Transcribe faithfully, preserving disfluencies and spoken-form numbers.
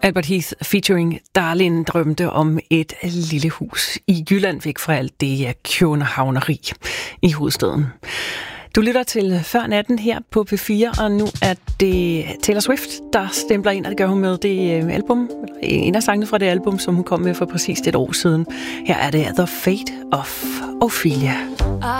Albert Heath featuring Darlin drømte om et lille hus i Jylland væk fra alt det københavneri i hovedstaden. Du lytter til Før Natten her på P fire, og nu er det Taylor Swift, der stempler ind, og det gør hun med det album, en af sangene fra det album, som hun kom med for præcis et år siden. Her er det The Fate of Ophelia.